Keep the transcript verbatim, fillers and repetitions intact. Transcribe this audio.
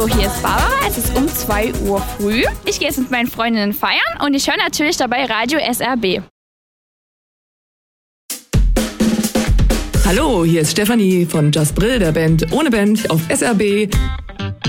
Hallo, hier ist Barbara. Es ist um zwei Uhr früh. Ich gehe jetzt mit meinen Freundinnen feiern und ich höre natürlich dabei Radio S R B. Hallo, hier ist Stefanie von Just Brill, der Band ohne Band auf S R B.